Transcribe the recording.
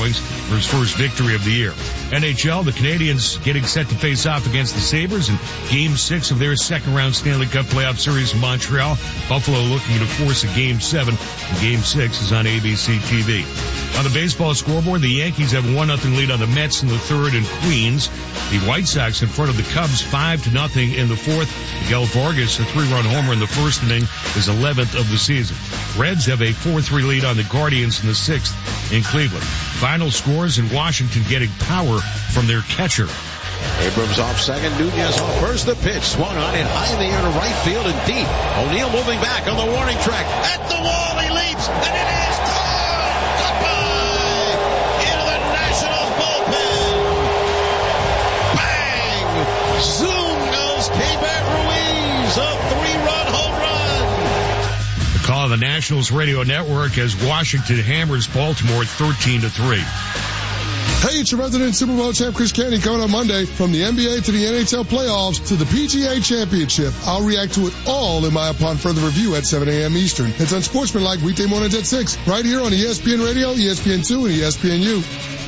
points for his first victory of the year. NHL, the Canadiens getting set to face off against the Sabres in Game 6 of their second-round Stanley Cup playoff series in Montreal. Buffalo looking to force a Game 7, and Game 6 is on ABC TV. On the baseball scoreboard, the Yankees have a 1-0 lead on the Mets in the third in Queens. The White Sox in front of the Cubs 5-0 in the fourth. Miguel Vargas, a 3-run homer in the first inning, is 11th of the season. Reds have a 4-3 lead on the Guardians in the sixth in Cleveland. Final scores in Washington getting power from their catcher. Abrams off second, Nunez off first. The pitch swung on it high in the air to right field and deep. O'Neill moving back on the warning track. At the wall, he leaps, and it is caught! Goodbye! Into the Nationals bullpen. Bang! Zoom goes Keibert Ruiz, a 3-run home run. The call of the Nationals radio network as Washington hammers Baltimore 13-3. Hey, it's your resident Super Bowl champ Chris Canty coming on Monday. From the NBA to the NHL playoffs to the PGA Championship, I'll react to it all in my Upon Further Review at 7 a.m. Eastern. It's Unsportsmanlike weekday mornings at 6, right here on ESPN Radio, ESPN2, and ESPNU.